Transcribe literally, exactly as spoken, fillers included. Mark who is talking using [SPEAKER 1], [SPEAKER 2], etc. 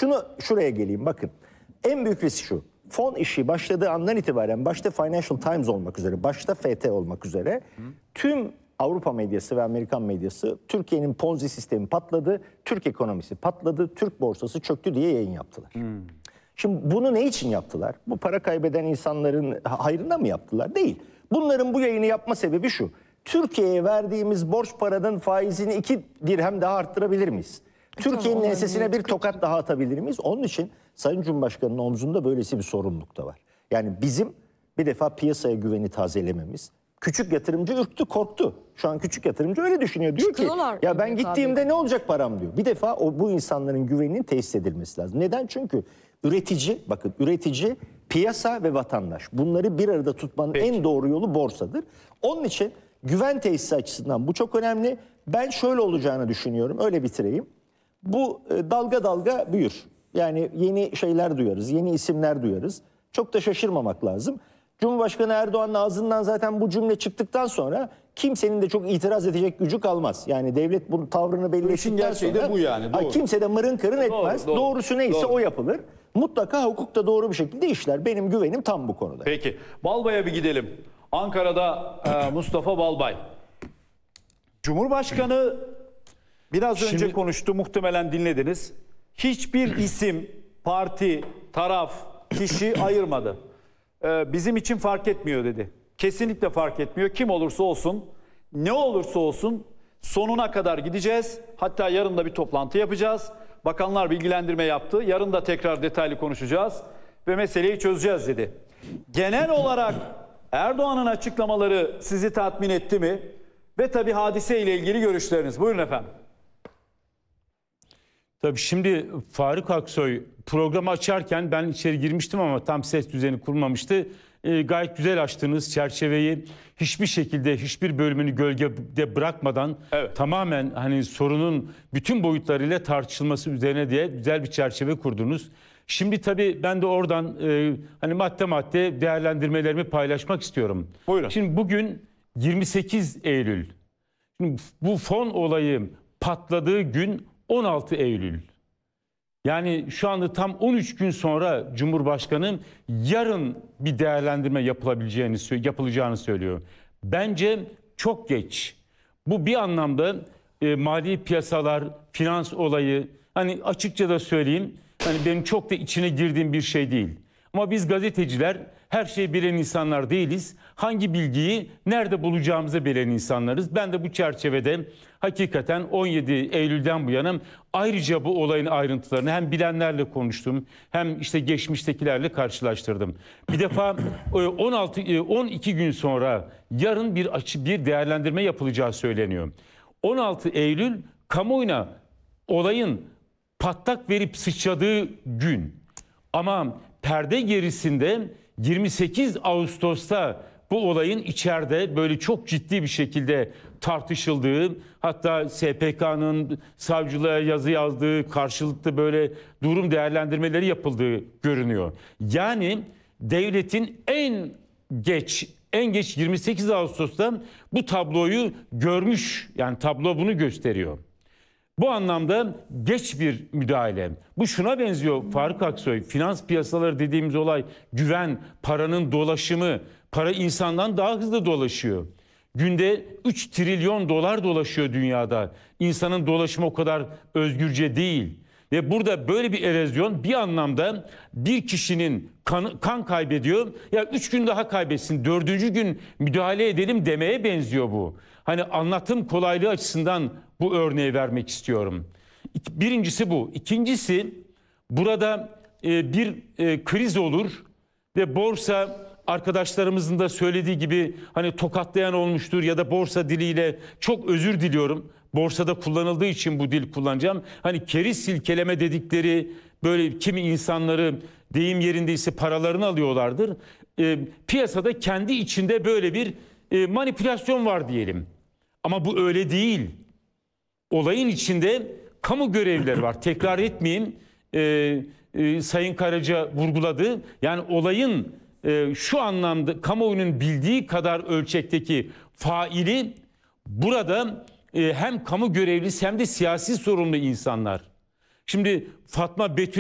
[SPEAKER 1] şunu şuraya geleyim bakın. En büyük risk şu. Fon işi başladığı andan itibaren başta Financial Times olmak üzere, başta F T olmak üzere Hı. tüm Avrupa medyası ve Amerikan medyası Türkiye'nin Ponzi sistemi patladı, Türk ekonomisi patladı, Türk borsası çöktü diye yayın yaptılar. Hmm. Şimdi bunu ne için yaptılar? Bu para kaybeden insanların hayrına mı yaptılar? Değil. Bunların bu yayını yapma sebebi şu. Türkiye'ye verdiğimiz borç paranın faizini iki dirhem daha arttırabilir miyiz? E Türkiye'nin tamam, ensesine bir tokat daha atabilir miyiz? Onun için Sayın Cumhurbaşkanı'nın omzunda böylesi bir sorumluluk da var. Yani bizim bir defa piyasaya güveni tazelememiz. Küçük yatırımcı ürktü, korktu. Şu an küçük yatırımcı öyle düşünüyor. Diyor ki ya ben gittiğimde ne olacak param diyor. Bir defa o bu insanların güveninin tesis edilmesi lazım. Neden? Çünkü üretici, bakın üretici, piyasa ve vatandaş. Bunları bir arada tutmanın Peki. en doğru yolu borsadır. Onun için güven tesisi açısından bu çok önemli. Ben şöyle olacağını düşünüyorum. Öyle bitireyim. Bu e, dalga dalga büyür. Yani yeni şeyler duyarız, yeni isimler duyarız. Çok da şaşırmamak lazım. Cumhurbaşkanı Erdoğan'ın ağzından zaten bu cümle çıktıktan sonra kimsenin de çok itiraz edecek gücü kalmaz. Yani devlet bunun tavrını belli ettikten sonra
[SPEAKER 2] de bu yani, doğru.
[SPEAKER 1] kimse de mırın kırın etmez. Doğru, doğru. Doğrusu neyse doğru. o yapılır. Mutlaka hukuk da doğru bir şekilde işler. Benim güvenim tam bu konuda.
[SPEAKER 2] Peki. Balbay'a bir gidelim. Ankara'da e, Mustafa Balbay. Cumhurbaşkanı biraz Şimdi... önce konuştu, muhtemelen dinlediniz. Hiçbir isim, parti, taraf, kişi ayırmadı. Ee, bizim için fark etmiyor dedi. Kesinlikle fark etmiyor. Kim olursa olsun, ne olursa olsun sonuna kadar gideceğiz. Hatta yarın da bir toplantı yapacağız. Bakanlar bilgilendirme yaptı. Yarın da tekrar detaylı konuşacağız ve meseleyi çözeceğiz dedi. Genel olarak Erdoğan'ın açıklamaları sizi tatmin etti mi? Ve tabii hadise ile ilgili görüşleriniz. Buyurun efendim.
[SPEAKER 3] Tabii şimdi Faruk Aksoy programı açarken ben içeri girmiştim ama tam ses düzeni kurmamıştı. E, gayet güzel açtınız çerçeveyi. Hiçbir şekilde hiçbir bölümünü gölgede bırakmadan evet. tamamen hani sorunun bütün boyutlarıyla tartışılması üzerine diye güzel bir çerçeve kurdunuz. Şimdi tabii ben de oradan e, hani madde madde değerlendirmelerimi paylaşmak istiyorum.
[SPEAKER 2] Buyurun.
[SPEAKER 3] Şimdi bugün yirmi sekiz Eylül. Şimdi bu fon olayı patladığı gün on altı Eylül. Yani şu anda tam on üç gün sonra Cumhurbaşkanı yarın bir değerlendirme yapılabileceğini yapılacağını söylüyor. Bence çok geç. Bu bir anlamda e, mali piyasalar, finans olayı, hani açıkça da söyleyeyim, hani benim çok da içine girdiğim bir şey değil. Ama biz gazeteciler her şeyi bilen insanlar değiliz. Hangi bilgiyi nerede bulacağımızı bilen insanlarız. Ben de bu çerçevede hakikaten on yedi Eylül'den bu yana ayrıca bu olayın ayrıntılarını hem bilenlerle konuştum hem işte geçmiştekilerle karşılaştırdım. Bir defa on altı on iki gün sonra yarın bir açı bir değerlendirme yapılacağı söyleniyor. on altı Eylül kamuoyuna olayın patlak verip sıçradığı gün. Ama perde gerisinde yirmi sekiz Ağustos'ta bu olayın içeride böyle çok ciddi bir şekilde tartışıldığı, hatta S P K'nın savcılığa yazı yazdığı, karşılıklı böyle durum değerlendirmeleri yapıldığı görünüyor. Yani devletin en geç en geç yirmi sekiz Ağustos'ta bu tabloyu görmüş, yani tablo bunu gösteriyor. Bu anlamda geç bir müdahale. Bu şuna benziyor Faruk Aksoy. Finans piyasaları dediğimiz olay güven, paranın dolaşımı. Para insandan daha hızlı dolaşıyor. Günde üç trilyon dolar dolaşıyor dünyada. İnsanın dolaşımı o kadar özgürce değil. Ve burada böyle bir erozyon bir anlamda bir kişinin kan, kan kaybediyor. Ya üç gün daha kaybetsin, dördüncü gün müdahale edelim demeye benziyor bu. Hani anlatım kolaylığı açısından bu örneği vermek istiyorum. Birincisi bu. İkincisi burada e, bir e, kriz olur ve borsa arkadaşlarımızın da söylediği gibi hani tokatlayan olmuştur ya da borsa diliyle çok özür diliyorum. Borsada kullanıldığı için bu dil kullanacağım. Hani keriz silkeleme dedikleri böyle kimi insanları deyim yerindeyse paralarını alıyorlardır. E, piyasada kendi içinde böyle bir e, manipülasyon var diyelim. Ama bu öyle değil. Olayın içinde kamu görevlileri var. Tekrar etmeyeyim. E, e, Sayın Karaca vurguladı. Yani olayın e, şu anlamda kamuoyunun bildiği kadar ölçekteki faili burada e, hem kamu görevlisi hem de siyasi sorumlu insanlar. Şimdi Fatma Betül